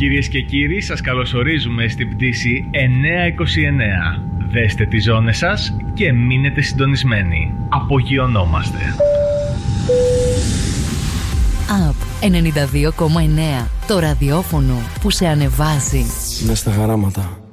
Κυρίες και κύριοι, σας καλωσορίζουμε στην πτήση 929. Δέστε τις ζώνες σας και μείνετε συντονισμένοι. Απογειωνόμαστε. Up 92,9. Το ραδιόφωνο που σε ανεβάζει. Μες στα χαράματα.